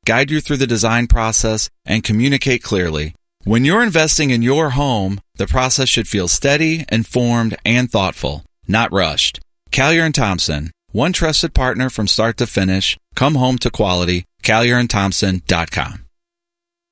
guide you through the design process, and communicate clearly. When you're investing in your home, the process should feel steady, informed, and thoughtful, not rushed. Collier & Thompson, one trusted partner from start to finish. Come home to quality. CollierandThompson.com.